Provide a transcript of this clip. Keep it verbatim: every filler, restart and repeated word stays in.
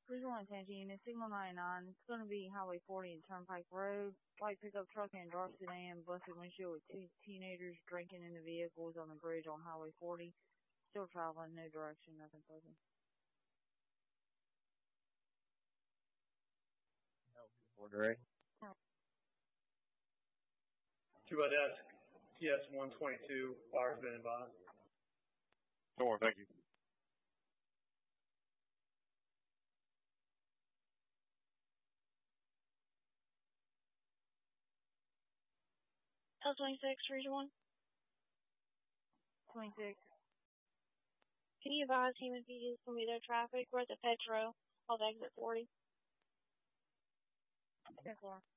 Visual attention unit, signal ninety-nine. It's going to be Highway forty and Turnpike Road. White pickup truck and dark sedan busted windshield with two teenagers drinking in the vehicles on the bridge on Highway forty. Still traveling, no direction, nothing further. Order A. Two by desk, T S one twenty-two, fire's been advised. Door, thank you. L twenty-six, Region one. twenty-six. Can you advise human beings from either traffic? We're at the Petro, off exit forty. ten four.